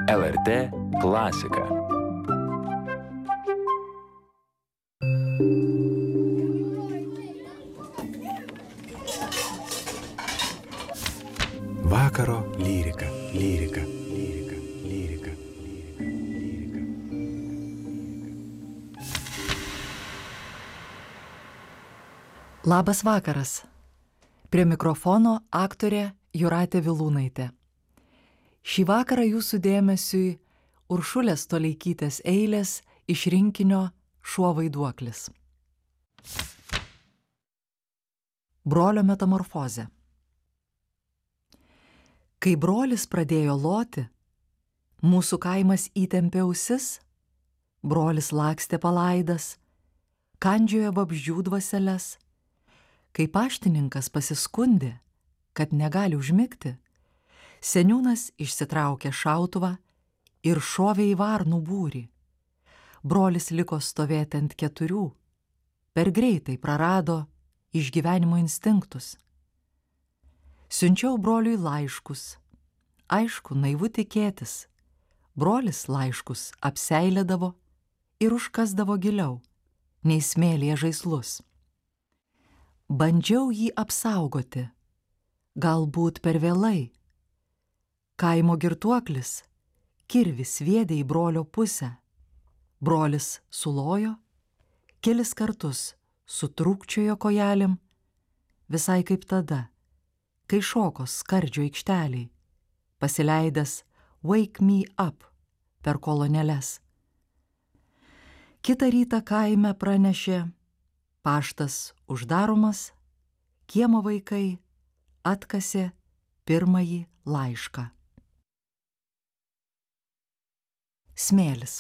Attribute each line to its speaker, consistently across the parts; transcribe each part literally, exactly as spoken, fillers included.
Speaker 1: L R T klasika.
Speaker 2: Vakaro lyrika, lyrika, lyrika, lyrika, lyrika.
Speaker 3: Labas vakaras. Prie mikrofono aktorė Jūratė Vilūnaitė. Šį vakarą jūsų dėmesiui Uršulės Toleikytės eilės iš rinkinio Šuo vaiduoklis. Brolio metamorfozė. Kai brolis pradėjo loti, mūsų kaimas įtempė ausis, brolis lakstė palaidas, kandžiojo vabzdžių dvaseles. Kai paštininkas pasiskundė, kad negali užmigti, seniūnas išsitraukė šautuvą ir šovė į varnų būrį. Brolis liko stovėti ant keturių, per greitai prarado išgyvenimo instinktus. Siunčiau broliui laiškus. Aišku, naivu tikėtis. Brolis laiškus apseilėdavo ir užkasdavo giliau, nei smėlyje žaislus. Bandžiau jį apsaugoti, galbūt per vėlai. Kaimo girtuoklis kirvį sviedė į brolio pusę. Brolis sulojo, kelis kartus sutrūkčiojo kojelėm, visai kaip tada, kai šoko skardžio aikšteliai, pasileidęs Wake Me Up per koloneles. Kitą rytą kaime pranešė, paštas uždaromas, kiemo vaikai atkasė pirmąjį laišką. Smėlis.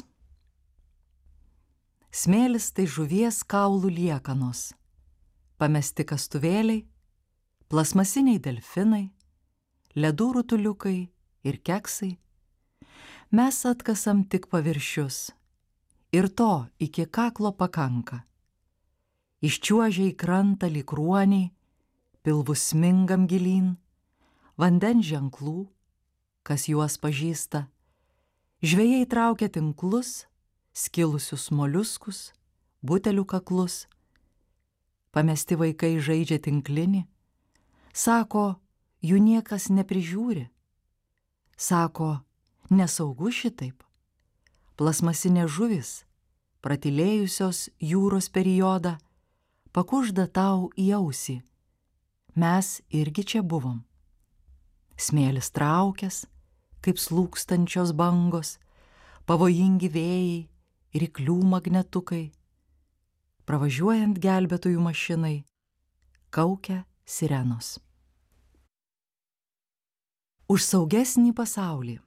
Speaker 3: Smėlis tai žuvies kaulų liekanos, pamesti kastuvėliai, plasmasiniai delfinai, ledų rutuliukai ir keksai. Mes atkasam tik paviršius, ir to iki kaklo pakanka. Iščiuožia į krantą lyg ruoniai, pilvus smingam gilyn, vandens ženklų, kas juos pažįsta. Žvejai traukia tinklus, skilusius moliuskus, butelių kaklus. Pamesti vaikai žaidžia tinklinį. Sako, jų niekas neprižiūri. Sako, nesaugu šitaip. Plasmasinės žuvis, pratylėjusios jūros periodą, pakužda tau į ausį. Mes irgi čia buvom. Smėlis traukęs, kaip slūkstančios bangos, pavojingi vėjai, ryklių magnetukai. Pravažiuojant gelbėtojų mašinai, kaukia sirenos. Už saugesnį pasaulį.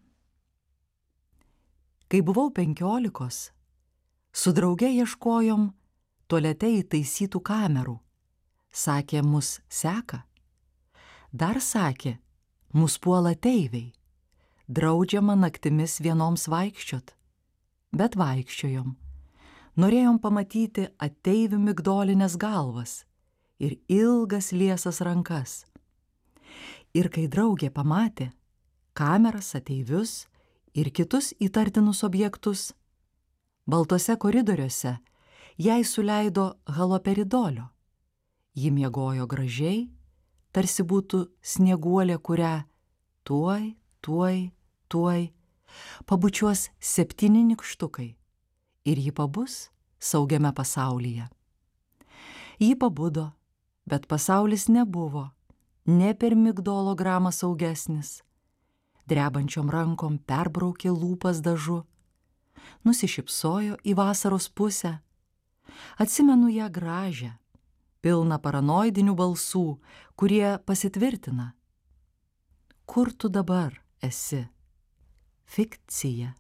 Speaker 3: Kai buvau penkiolikos, su drauge ieškojom tualete įtaisytų kamerų. Sakė, mus seka. Dar sakė, mus puola ateiviai. Draudžiama naktimis vienoms vaikščiot. Bet vaikščiojom. Norėjom pamatyti ateivių migdolinės galvas ir ilgas liesas rankas. Ir kai draugė pamatė kameras, ateivius ir kitus įtartinus objektus, baltuose koridoriuose jai suleido haloperidolio. Ji miegojo gražiai, tarsi būtų snieguolė, kurią tuoj, tuoj, tuoj pabučiuos septyni nykštukai ir ji pabus saugiame pasaulyje. Ji pabudo, bet pasaulis nebuvo ne per migdolo gramą saugesnis. Drebančiom rankom perbraukė lūpas dažu, nusišypsojo į vasaros pusę. Atsimenu ją gražią, pilną paranoidinių balsų, kurie pasitvirtina. Kur tu dabar esi? Fikcija.